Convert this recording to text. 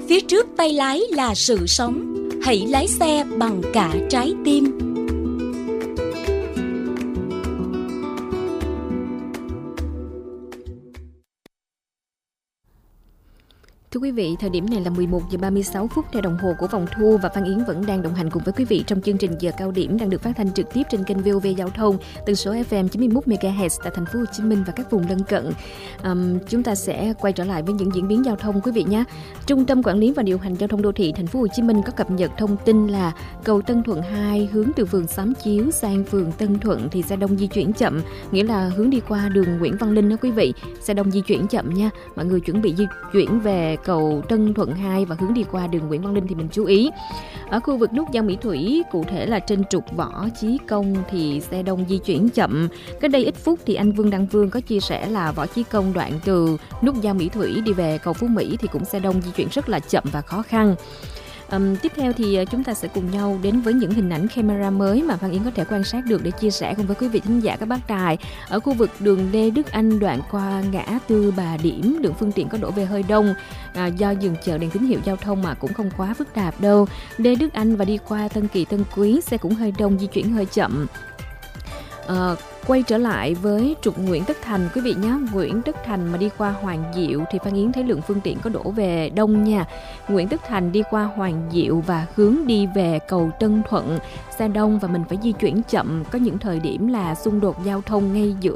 Phía trước tay lái là sự sống. Hãy lái xe bằng cả trái tim. Thưa quý vị, thời điểm này là 11 giờ 36 phút theo đồng hồ của Vòng Thu, và Phan Yến vẫn đang đồng hành cùng với quý vị trong chương trình Giờ Cao Điểm đang được phát thanh trực tiếp trên kênh VOV Giao thông, tần số FM 91 MHz tại thành phố Hồ Chí Minh và các vùng lân cận. Chúng ta sẽ quay trở lại với những diễn biến giao thông quý vị nhé. Trung tâm Quản lý và Điều hành Giao thông Đô thị thành phố Hồ Chí Minh có cập nhật thông tin là cầu Tân Thuận 2 hướng từ phường Xám Chiếu sang phường Tân Thuận thì xe đông di chuyển chậm, nghĩa là hướng đi qua đường Nguyễn Văn Linh đó quý vị. Xe đông di chuyển chậm nha. Mọi người chuẩn bị di chuyển về cầu Tân Thuận 2 và hướng đi qua đường Nguyễn Văn Linh thì mình chú ý. Ở khu vực nút giao Mỹ Thủy, cụ thể là trên trục Võ Chí Công thì xe đông di chuyển chậm. Cách đây ít phút thì anh Vương Đăng Vương có chia sẻ là Võ Chí Công đoạn từ nút giao Mỹ Thủy đi về cầu Phú Mỹ thì cũng xe đông di chuyển rất là chậm và khó khăn. Tiếp theo thì chúng ta sẽ cùng nhau đến với những hình ảnh camera mới mà Phan Yến có thể quan sát được để chia sẻ cùng với quý vị thính giả các bác đài. Ở khu vực đường Lê Đức Anh đoạn qua ngã tư Bà Điểm, lượng phương tiện có đổ về hơi đông do dừng chờ đèn tín hiệu giao thông mà cũng không quá phức tạp đâu. Lê Đức Anh và đi qua Tân Kỳ Tân Quý xe cũng hơi đông, di chuyển hơi chậm. Quay trở lại với trục Nguyễn Tất Thành quý vị nhé. Nguyễn Tất Thành mà đi qua Hoàng Diệu thì Phan Yến thấy lượng phương tiện có đổ về đông nha. Nguyễn Tất Thành đi qua Hoàng Diệu và hướng đi về cầu Tân Thuận xe đông và mình phải di chuyển chậm. Có những thời điểm là xung đột giao thông ngay giữa